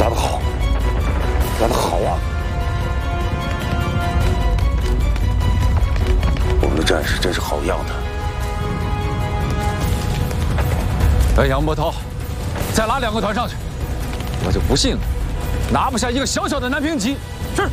打得好，打得好啊！我们的战士真是好样的。 哎，杨波涛，再拉2个团上去，我就不信拿不下一个小小的南平集。是。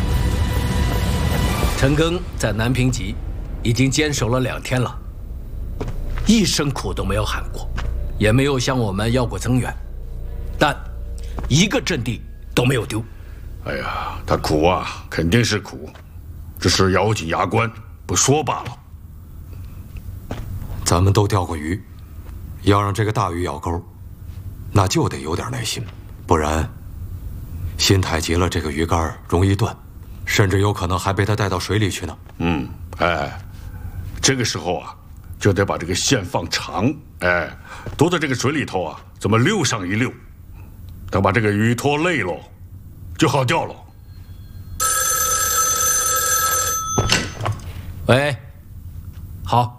陈赓在南平集已经坚守了2天了，一声苦都没有喊过，也没有向我们要过增援，但一个阵地都没有丢。 哎呀，他苦啊，肯定是苦，只是咬紧牙关不说罢了。 咱们都钓过鱼，要让这个大鱼咬钩，那就得有点耐心，不然心太急了，这个鱼竿容易断，甚至有可能还被它带到水里去呢。 这个时候啊，就得把这个线放长，都在这个水里头啊，这么溜上一溜，等把这个鱼拖累喽，就好钓喽。 喂，好。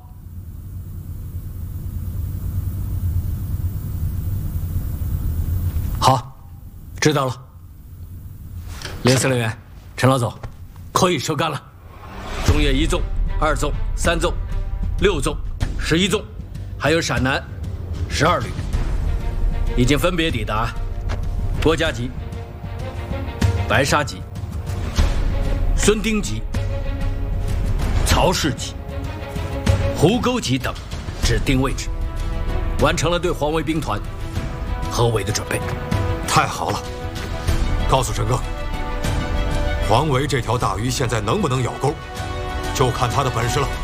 好，知道了。连司令员，陈老总，可以收竿了。中野1纵、2纵、3纵、6纵、11纵，还有陕南12旅，已经分别抵达郭家集、白沙集、孙丁集、曹氏集、湖沟集等指定位置，完成了对黄维兵团合围的准备。 太好了！告诉陈赓，黄维这条大鱼现在能不能咬钩，就看他的本事了。